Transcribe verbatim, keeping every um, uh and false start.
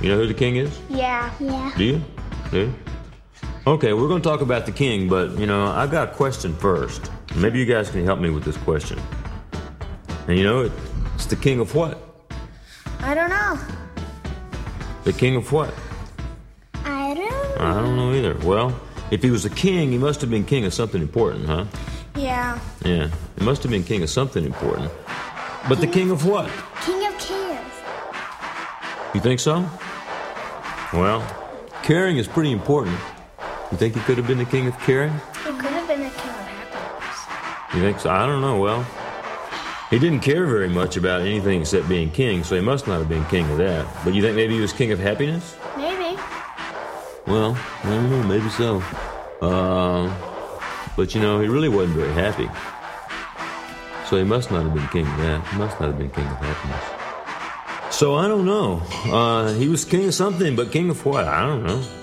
You know who the king is? Yeah. Yeah. Do you? Do you? Okay, we're going to talk about the king, but, you know, I've got a question first. Maybe you guys can help me with this question. And you know, it's the king of what? I don't know. The king of what? I don't I don't know either. Well, if he was a king, he must have been king of something important, huh? Yeah. Yeah, he must have been king of something important. But the king of what? King of Cares. You think so? Well, caring is pretty important. You think he could have been the king of caring? He could have been the king of happiness. You think so? I don't know. Well, he didn't care very much about anything except being king, so he must not have been king of that. But you think maybe he was king of happiness? Maybe. Well, I don't know. Maybe so. Uh, but, you know, he really wasn't very happy. So he must not have been king of that. He must not have been king of happiness. So I don't know. Uh, he was king of something, but king of what? I don't know.